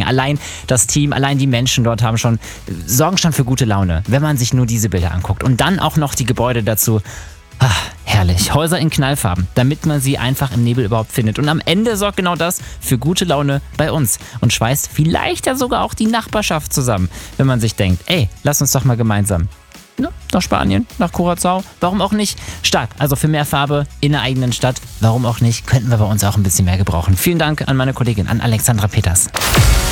Allein das Team, allein die Menschen dort sorgen schon für gute Laune, wenn man sich nur diese Bilder anguckt. Und dann auch noch die Gebäude dazu. Herrlich. Häuser in Knallfarben, damit man sie einfach im Nebel überhaupt findet. Und am Ende sorgt genau das für gute Laune bei uns und schweißt vielleicht ja sogar auch die Nachbarschaft zusammen, wenn man sich denkt, ey, lass uns doch mal gemeinsam nach Spanien, nach Curaçao, warum auch nicht? Stark, also für mehr Farbe in der eigenen Stadt, warum auch nicht? Könnten wir bei uns auch ein bisschen mehr gebrauchen. Vielen Dank an meine Kollegin, an Alexandra Peters.